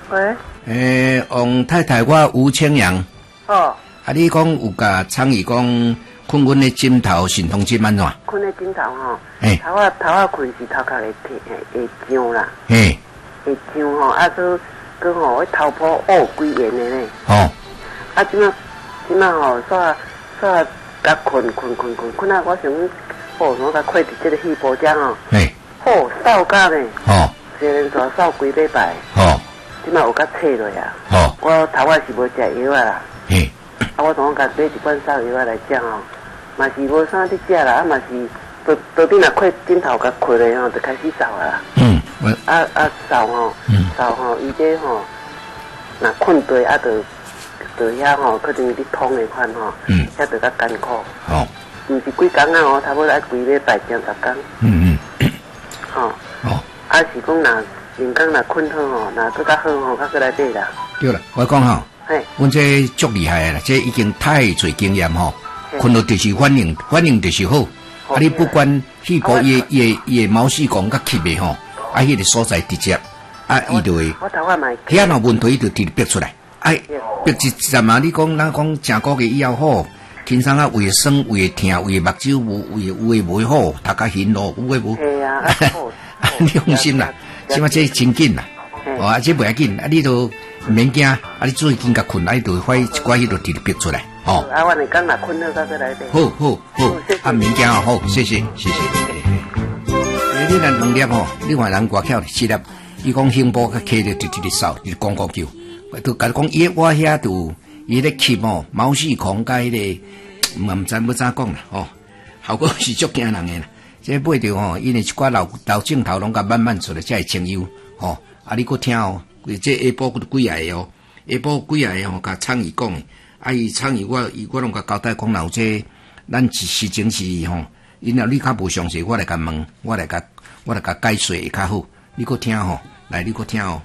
喂。王太太，我吴清阳。 哦。 啊，你讲有甲倡议讲困阮的枕头神通枕安怎？ 困的枕头吼，头仔困是头壳会痒啦。 嘿。 会痒吼，啊，佮吼，头部乌规圆的呢。 哦。 啊，即马吼，煞甲困啊！我想，我甲困伫这个细胞遮吼。 嘿。 扫甲呢。 哦。 一连续扫几礼拜。 哦。 即马有甲切落啊。 哦。 我头仔是无食药啊啦。 嘿。 啊，我总甲买一罐扫药来食吼，嘛是无啥伫食啦，啊嘛是倒边若困枕头甲困咧吼，就开始扫啊。扫吼，伊这吼，若困对啊，就遐吼，可能你通的款吼，遐就较艰苦。 哦。 毋是几工啊吼，差不多爱几礼拜10工。吼。哦。啊是讲若人工若困好吼，若搁较好吼，较过来买啦。 对啦，我讲吼，阮这足厉害的啦，这已经太侪经验吼，困到就是反应就是好。啊，你不管细胞伊毛细孔甲吸的吼，啊，迄个所在直接，啊，伊就会，遐若问题伊就直接逼出来。哎，逼一阵嘛，你讲咱讲正个月以后好，轻松啊，胃酸、胃痛、胃目睭有诶无好，头壳晕咯，有诶无？ 系啊， 你放心啦，起码这真紧啦，啊，这袂要紧，啊，你都免惊，啊，你最紧甲困，啊，你就快一寡迄就直接逼出来，哦。 啊，我哋讲若困好，再来好，啊，免惊啊，好，谢谢。你若2粒吼，你看人外口4粒，伊讲胸部甲起着直直扫，就是讲叫。都甲你讲，我遐就伊咧吸吼，毛细孔甲迄个，毋知要怎讲啦，吼，效果是足惊人诶啦。这买着吼，因为一寡老镜头拢甲慢慢出来，才会清幽，吼。啊，你搁听哦，这下晡佫几下哦，下晡几下吼，甲倡议讲诶，啊，伊倡议我拢甲交代讲，若有这咱事情是吼，因若你较无详细，我来甲问，我来甲解说会较好。你搁听吼，来你搁听哦。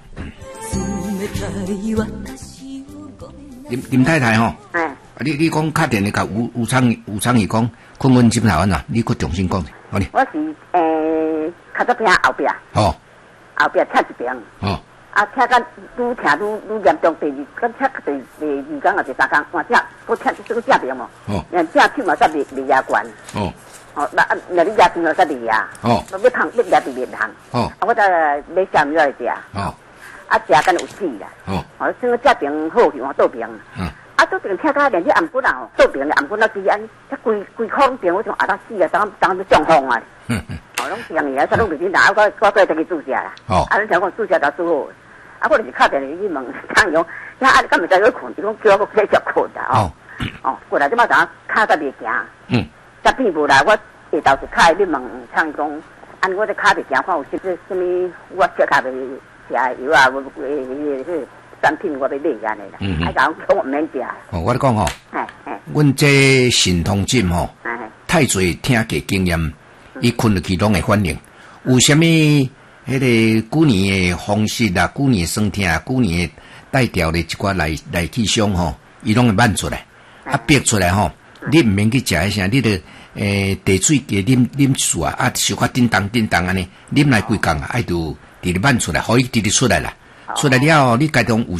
林太太吼，你讲敲电话甲吴昌义讲困阮枕头安怎？你搁重新讲，好哩。 我是脚左边后边。哦。后边插一边。哦。啊，插甲愈疼愈严重，第二插第2工或者3工，换只搁插这个正边嘛。哦。连正手嘛才未压悬。哦。哦，那你压平了才未压。哦。要压伫面行。哦。啊，我再买虾米来食。哦。啊，食敢有死啦！哦，算个这边好去换倒边。啊，倒边车甲连只暗棍啊，倒边暗棍啊，规安，这规空边，我想啊，死啊，当中风啊！哦，拢这样个，啥拢袂听啦，我再去注射啦。哦，啊，你听讲注射就做好，啊，我就是敲电话去问厂用，呀，啊，你敢袂知去困？伊讲叫我继续困啦。哦，过来即马早敲才袂行。才变无啦，我下昼是敲去问厂讲，按我这敲袂行，看有什么我切敲袂。食药啊，产品我要买安尼啦，啊，讲我唔免食。 哦，我咧讲吼，阮这神通枕吼，太侪听过经验，伊困落去拢会反应。有啥物迄个旧年的风湿啊，旧年的酸痛啊，旧年的带调的一寡来气伤吼，伊拢会慢出来，啊，逼出来吼，你唔免去食迄啥，你着茶水加啉一次啊，啊，小可叮当安尼，啉来几工啊，爱就。直直慢出来，可以直直出来啦。出来了后，你家中有